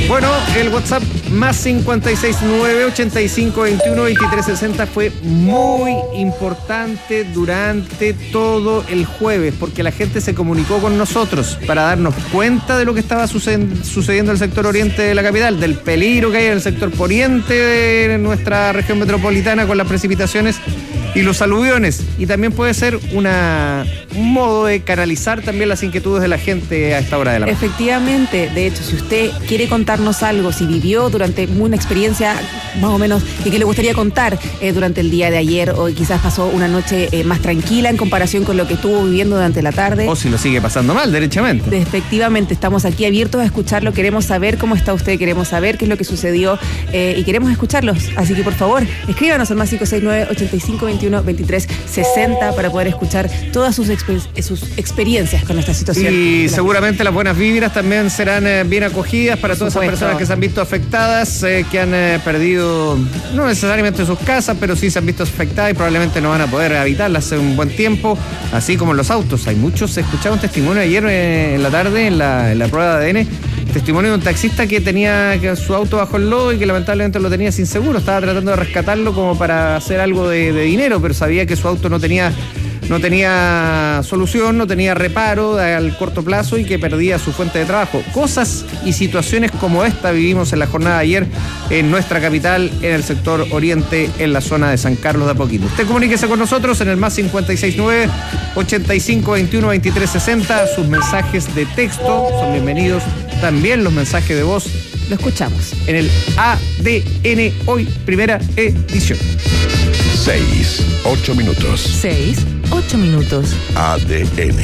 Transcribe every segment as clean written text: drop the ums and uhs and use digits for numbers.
Bueno, el WhatsApp más 569-8521-2360 fue muy importante durante todo el jueves, porque la gente se comunicó con nosotros para darnos cuenta de lo que estaba sucediendo en el sector oriente de la capital, del peligro que hay en el sector poniente de nuestra región metropolitana con las precipitaciones y los aluviones. Y también puede ser un modo de canalizar también las inquietudes de la gente a esta hora de la mañana. Efectivamente, de hecho, si usted quiere contarnos algo, si vivió durante una experiencia más o menos que le gustaría contar durante el día de ayer, o quizás pasó una noche más tranquila en comparación con lo que estuvo viviendo durante la tarde. O si lo sigue pasando mal, derechamente. Efectivamente, estamos aquí abiertos a escucharlo, queremos saber cómo está usted, queremos saber qué es lo que sucedió y queremos escucharlos. Así que por favor, escríbanos al más 569-8521-2360 para poder escuchar todas sus experiencias con esta situación. Y seguramente las buenas vibras también serán bien acogidas para todas esas personas que se han visto afectadas, que han perdido, no necesariamente sus casas, pero sí se han visto afectadas y probablemente no van a poder habitarlas hace un buen tiempo, así como en los autos. Hay muchos, escuchaba un testimonio ayer en la tarde en la prueba de ADN, testimonio de un taxista que tenía su auto bajo el lodo y que lamentablemente lo tenía sin seguro, estaba tratando de rescatarlo como para hacer algo de dinero, pero sabía que su auto no tenía solución, no tenía reparo al corto plazo y que perdía su fuente de trabajo. Cosas y situaciones como esta vivimos en la jornada de ayer en nuestra capital, en el sector oriente, en la zona de San Carlos de Apoquindo. Usted comuníquese con nosotros en el más 569-8521-2360. Sus mensajes de texto son bienvenidos, también los mensajes de voz. Lo escuchamos. En el ADN Hoy, primera edición. 6-8 minutos. 6-8 minutos. ADN.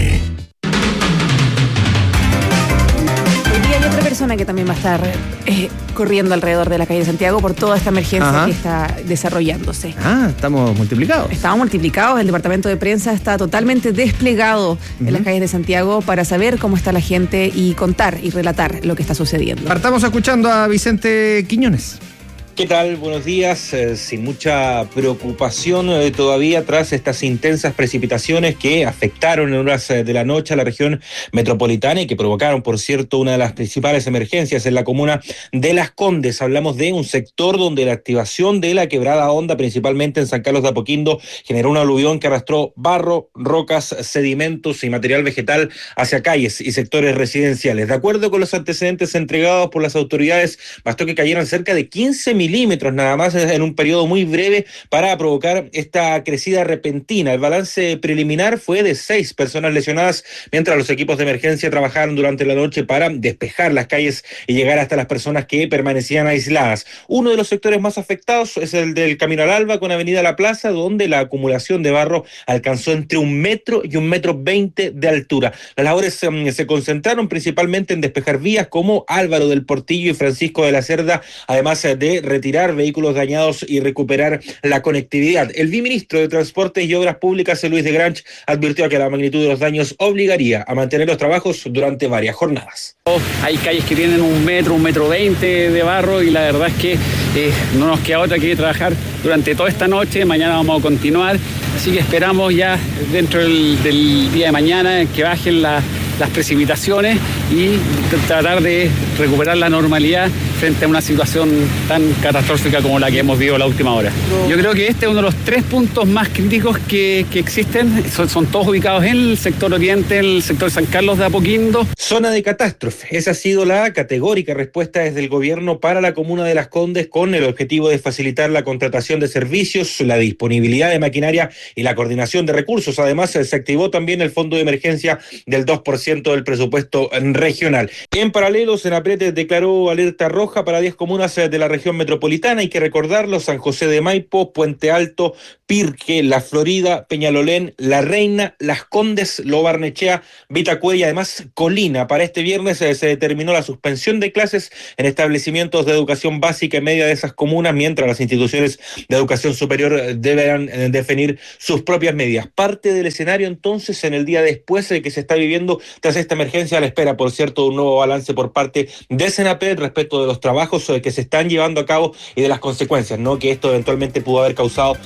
Hoy día hay otra persona que también va a estar corriendo alrededor de la calle de Santiago por toda esta emergencia que está desarrollándose. Estamos multiplicados. Estamos multiplicados. El departamento de prensa está totalmente desplegado en las calles de Santiago para saber cómo está la gente y contar y relatar lo que está sucediendo. Partamos escuchando a Vicente Quiñones. ¿Qué tal? Buenos días. Sin mucha preocupación todavía tras estas intensas precipitaciones que afectaron en horas de la noche a la región metropolitana y que provocaron, por cierto, una de las principales emergencias en la comuna de Las Condes. Hablamos de un sector donde la activación de la quebrada Honda, principalmente en San Carlos de Apoquindo, generó un aluvión que arrastró barro, rocas, sedimentos y material vegetal hacia calles y sectores residenciales. De acuerdo con los antecedentes entregados por las autoridades, bastó que cayeran cerca de 15 milímetros nada más en un periodo muy breve para provocar esta crecida repentina. El balance preliminar fue de 6 personas lesionadas, mientras los equipos de emergencia trabajaron durante la noche para despejar las calles y llegar hasta las personas que permanecían aisladas. Uno de los sectores más afectados es el del Camino al Alba con Avenida La Plaza, donde la acumulación de barro alcanzó entre 1 metro y 1,20 m de altura. Las labores se concentraron principalmente en despejar vías como Álvaro del Portillo y Francisco de la Cerda, además de retirar vehículos dañados y recuperar la conectividad. El viceministro de Transportes y Obras Públicas, Luis de Granch, advirtió que la magnitud de los daños obligaría a mantener los trabajos durante varias jornadas. Hay calles que tienen 1 metro, 1,20 m de barro y la verdad es que no nos queda otra que trabajar durante toda esta noche. Mañana vamos a continuar, así que esperamos ya dentro del día de mañana que bajen las precipitaciones y tratar de recuperar la normalidad frente a una situación tan catastrófica como la que hemos vivido la última hora. Yo creo que este es uno de los 3 puntos más críticos que existen. Son todos ubicados en el sector oriente, en el sector San Carlos de Apoquindo. Zona de catástrofe. Esa ha sido la categórica respuesta desde el gobierno para la comuna de Las Condes, con el objetivo de facilitar la contratación de servicios, la disponibilidad de maquinaria y la coordinación de recursos. Además, se activó también el fondo de emergencia del 2% del presupuesto regional. En paralelo, Senaprete declaró alerta roja para 10 comunas de la región metropolitana. Hay que recordarlo: San José de Maipo, Puente Alto, Pirque, La Florida, Peñalolén, La Reina, Las Condes, Lo Barnechea, Vitacura y además Colina. Para este viernes se determinó la suspensión de clases en establecimientos de educación básica y media de esas comunas, mientras las instituciones de educación superior deberán definir sus propias medidas. Parte del escenario entonces en el día después que se está viviendo tras esta emergencia, a la espera, por cierto, de un nuevo balance por parte de Senapred respecto de los trabajos que se están llevando a cabo y de las consecuencias, ¿no?, que esto eventualmente pudo haber causado en la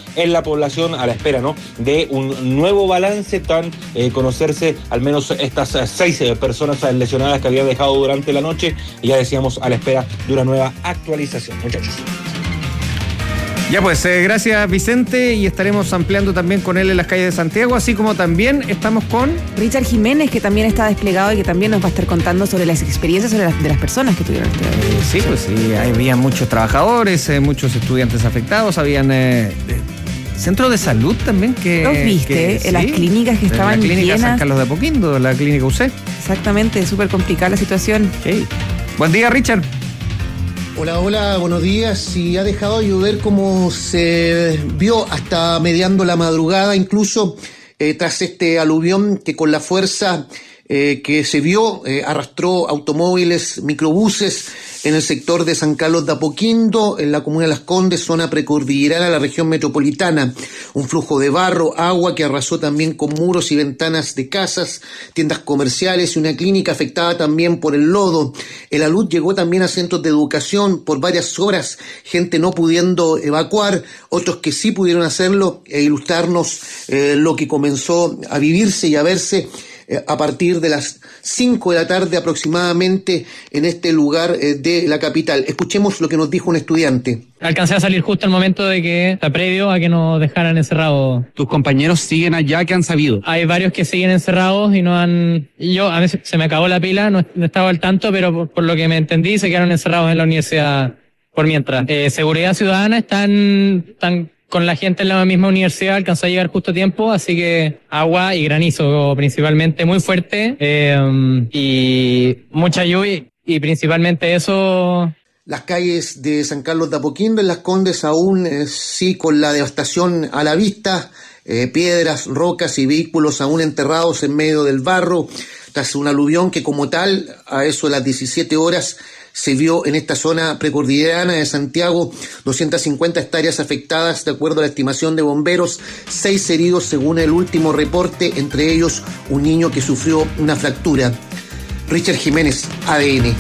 población a la espera, ¿no?, de un nuevo balance, conocerse al menos estas 6 personas lesionadas que habían dejado durante la noche, y ya decíamos, a la espera de una nueva actualización, muchachos. Ya pues, gracias Vicente, y estaremos ampliando también con él en las calles de Santiago, así como también estamos con Richard Jiménez, que también está desplegado y que también nos va a estar contando sobre las experiencias de las personas que tuvieron. Sí, pues sí, había muchos trabajadores, muchos estudiantes afectados, habían centros de salud también que... ¿Los viste? En las clínicas que estaban llenas. La clínica San Carlos de Apoquindo, la clínica UC. Exactamente, súper complicada la situación. Okay. Buen día, Richard. Hola, buenos días. Sí, ha dejado de llover como se vio hasta mediando la madrugada, incluso tras este aluvión que con la fuerza que se vio arrastró automóviles, microbuses en el sector de San Carlos de Apoquindo, en la comuna de Las Condes, zona precordillerana de la región metropolitana. Un flujo de barro, agua que arrasó también con muros y ventanas de casas, tiendas comerciales y una clínica afectada también por el lodo. La luz llegó también a centros de educación por varias horas, gente no pudiendo evacuar, otros que sí pudieron hacerlo, e ilustrarnos lo que comenzó a vivirse y a verse a partir de las 5 de la tarde aproximadamente en este lugar de la capital. Escuchemos lo que nos dijo un estudiante. Alcancé a salir justo al momento de que, previo a que nos dejaran encerrados. ¿Tus compañeros siguen allá? ¿Qué han sabido? Hay varios que siguen encerrados y no han... Yo, a veces se me acabó la pila, no estaba al tanto, pero por lo que me entendí, se quedaron encerrados en la universidad por mientras. Seguridad Ciudadana están con la gente en la misma universidad, alcanzó a llegar justo a tiempo, así que agua y granizo principalmente muy fuerte, y mucha lluvia, y principalmente eso. Las calles de San Carlos de Apoquindo, en Las Condes, aún sí con la devastación a la vista, piedras, rocas y vehículos aún enterrados en medio del barro, tras un aluvión que como tal, a eso de las 17 horas, se vio en esta zona precordillerana de Santiago, 250 hectáreas afectadas de acuerdo a la estimación de bomberos, 6 heridos según el último reporte, entre ellos un niño que sufrió una fractura. Richard Jiménez, ADN.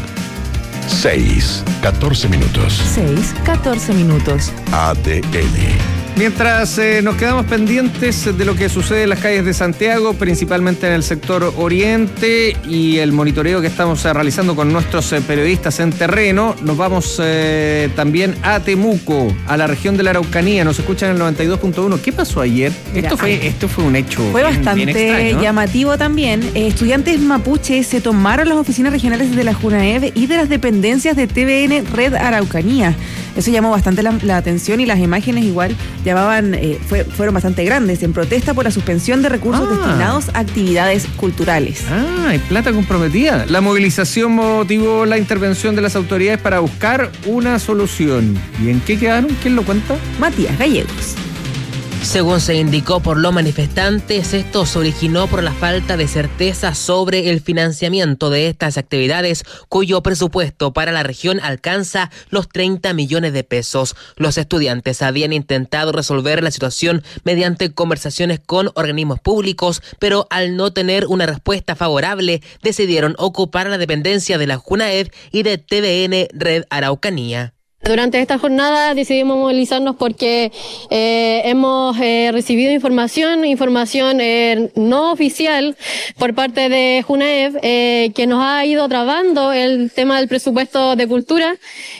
6:14 minutos. 6:14 minutos. ADN. Mientras nos quedamos pendientes de lo que sucede en las calles de Santiago, principalmente en el sector oriente, y el monitoreo que estamos realizando con nuestros periodistas en terreno, nos vamos también a Temuco, a la región de la Araucanía. Nos escuchan en el 92.1. ¿Qué pasó ayer? Mira, esto fue un hecho fue bastante bien extraño, ¿no? Llamativo también. Estudiantes mapuches se tomaron las oficinas regionales de la JUNAEV y de las dependencias de TVN Red Araucanía. Eso llamó bastante la atención, y las imágenes igual fueron bastante grandes, en protesta por la suspensión de recursos destinados a actividades culturales. Hay plata comprometida. La movilización motivó la intervención de las autoridades para buscar una solución. ¿Y en qué quedaron? ¿Quién lo cuenta? Matías Gallegos. Según se indicó por los manifestantes, esto se originó por la falta de certeza sobre el financiamiento de estas actividades, cuyo presupuesto para la región alcanza los 30 millones de pesos. Los estudiantes habían intentado resolver la situación mediante conversaciones con organismos públicos, pero al no tener una respuesta favorable, decidieron ocupar la dependencia de la JUNAEV y de TVN Red Araucanía. Durante esta jornada decidimos movilizarnos porque hemos recibido información no oficial por parte de JUNAEV que nos ha ido trabando el tema del presupuesto de cultura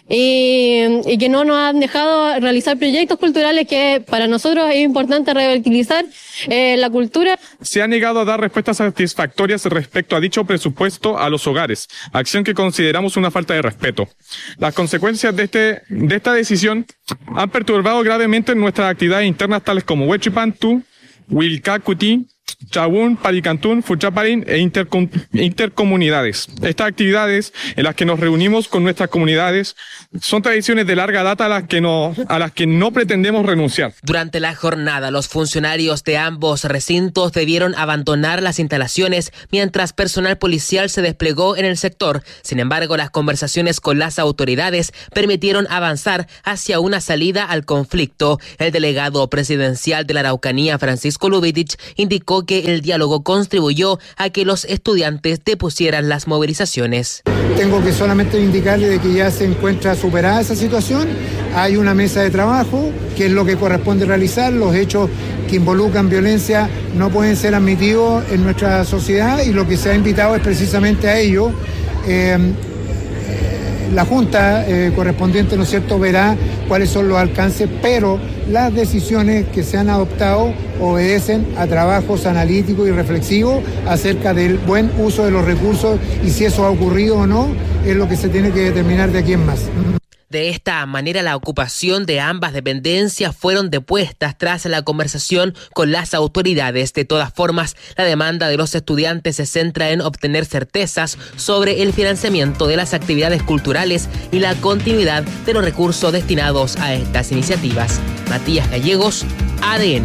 y que no nos han dejado realizar proyectos culturales que para nosotros es importante revitalizar la cultura. Se ha negado a dar respuestas satisfactorias respecto a dicho presupuesto a los hogares, acción que consideramos una falta de respeto. Las consecuencias de esta decisión han perturbado gravemente nuestras actividades internas tales como Huachipantu, Huilcacuti, Chabún, Paricantún, Fuchaparín e intercomunidades. Estas actividades en las que nos reunimos con nuestras comunidades son tradiciones de larga data a las que no pretendemos renunciar. Durante la jornada, los funcionarios de ambos recintos debieron abandonar las instalaciones mientras personal policial se desplegó en el sector. Sin embargo, las conversaciones con las autoridades permitieron avanzar hacia una salida al conflicto. El delegado presidencial de la Araucanía, Francisco Lubitich, indicó destacó que el diálogo contribuyó a que los estudiantes depusieran las movilizaciones. Tengo que solamente indicarle de que ya se encuentra superada esa situación. Hay una mesa de trabajo, que es lo que corresponde realizar. Los hechos que involucran violencia no pueden ser admitidos en nuestra sociedad y lo que se ha invitado es precisamente a ello. La Junta correspondiente, ¿no es cierto?, verá cuáles son los alcances, pero las decisiones que se han adoptado obedecen a trabajos analíticos y reflexivos acerca del buen uso de los recursos y si eso ha ocurrido o no, es lo que se tiene que determinar de aquí en más. De esta manera, la ocupación de ambas dependencias fueron depuestas tras la conversación con las autoridades. De todas formas, la demanda de los estudiantes se centra en obtener certezas sobre el financiamiento de las actividades culturales y la continuidad de los recursos destinados a estas iniciativas. Matías Gallegos, ADN.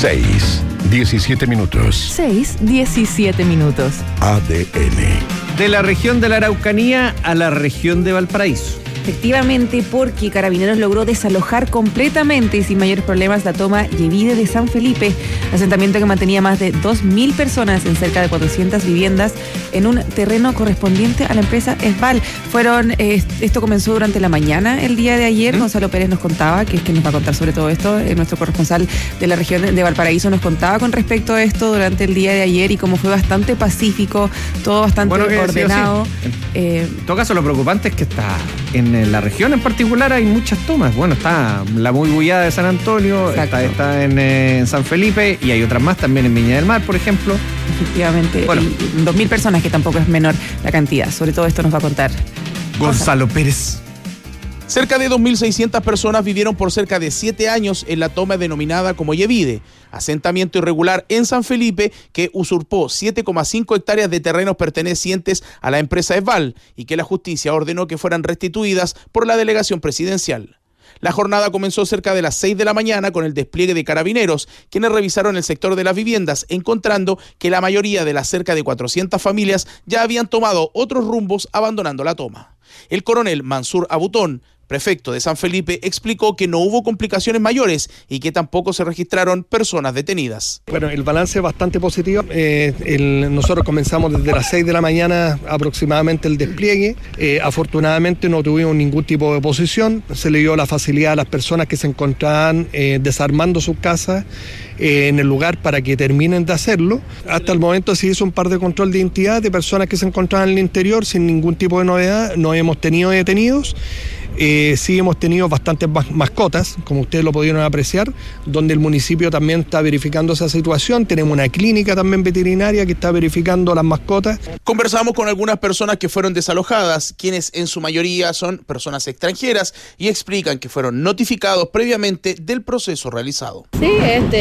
6:17 minutos. 6:17 minutos. ADN. De la región de la Araucanía a la región de Valparaíso. Efectivamente, porque Carabineros logró desalojar completamente y sin mayores problemas la toma Yevide de San Felipe, asentamiento que mantenía más de 2.000 personas en cerca de 400 viviendas en un terreno correspondiente a la empresa Esval. Esto comenzó durante la mañana el día de ayer. Gonzalo Pérez nos contaba, que es quien nos va a contar sobre todo esto, nuestro corresponsal de la región de Valparaíso nos contaba con respecto a esto durante el día de ayer y cómo fue bastante pacífico, todo bastante ordenado. En todo caso, lo preocupante es que está en la región en particular hay muchas tomas. Bueno, está la muy bullada de San Antonio, está en San Felipe y hay otras más también en Viña del Mar, por ejemplo. Efectivamente, bueno. 2.000 personas, que tampoco es menor la cantidad. Sobre todo esto nos va a contar Gonzalo Pérez. Cerca de 2.600 personas vivieron por cerca de 7 años en la toma denominada como Yevide, asentamiento irregular en San Felipe que usurpó 7,5 hectáreas de terrenos pertenecientes a la empresa Esval y que la justicia ordenó que fueran restituidas por la delegación presidencial. La jornada comenzó cerca de las 6 de la mañana con el despliegue de carabineros, quienes revisaron el sector de las viviendas, encontrando que la mayoría de las cerca de 400 familias ya habían tomado otros rumbos abandonando la toma. El coronel Mansur Abutón, prefecto de San Felipe, explicó que no hubo complicaciones mayores y que tampoco se registraron personas detenidas. Bueno, el balance es bastante positivo. Nosotros comenzamos desde las 6 de la mañana aproximadamente el despliegue. Afortunadamente no tuvimos ningún tipo de oposición. Se le dio la facilidad a las personas que se encontraban desarmando sus casas en el lugar para que terminen de hacerlo. Hasta el momento se hizo un par de control de identidad de personas que se encontraban en el interior sin ningún tipo de novedad. No hemos tenido detenidos. Sí hemos tenido bastantes mascotas, como ustedes lo pudieron apreciar, donde el municipio también está verificando esa situación. Tenemos una clínica también veterinaria que está verificando las mascotas. Conversamos con algunas personas que fueron desalojadas, quienes en su mayoría son personas extranjeras, y explican que fueron notificados previamente del proceso realizado. Sí,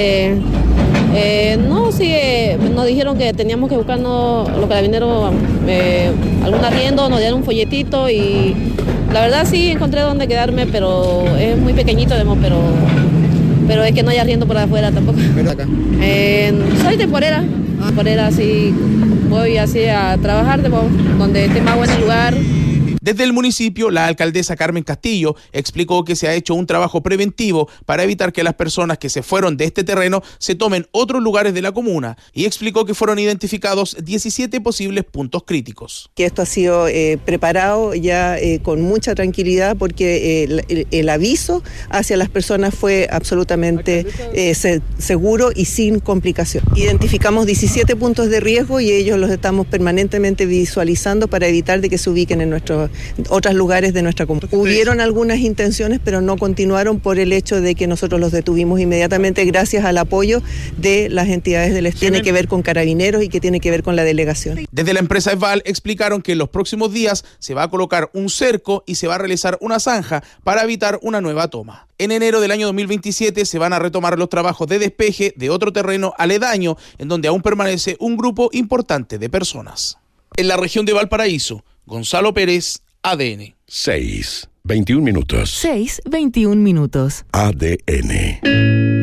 nos dijeron que teníamos que buscarnos los carabineros algún arriendo, nos dieron un folletito y la verdad sí encontré dónde quedarme, pero es muy pequeñito, pero es que no hay arriendo por afuera tampoco. Soy temporera, sí, voy así a trabajar donde esté más bueno el lugar. Desde el municipio, la alcaldesa Carmen Castillo explicó que se ha hecho un trabajo preventivo para evitar que las personas que se fueron de este terreno se tomen otros lugares de la comuna y explicó que fueron identificados 17 posibles puntos críticos. Que esto ha sido preparado ya con mucha tranquilidad porque el aviso hacia las personas fue absolutamente seguro y sin complicación. Identificamos 17 puntos de riesgo y ellos los estamos permanentemente visualizando para evitar de que se ubiquen en otros lugares de nuestra comunidad. Hubieron algunas intenciones, pero no continuaron por el hecho de que nosotros los detuvimos inmediatamente gracias al apoyo de las entidades del Estado. Tiene que ver con carabineros y que tiene que ver con la delegación. Desde la empresa Esval explicaron que en los próximos días se va a colocar un cerco y se va a realizar una zanja para evitar una nueva toma. En enero del año 2027 se van a retomar los trabajos de despeje de otro terreno aledaño en donde aún permanece un grupo importante de personas. En la región de Valparaíso, Gonzalo Pérez, ADN. 6:21 minutos. 6:21 minutos. ADN.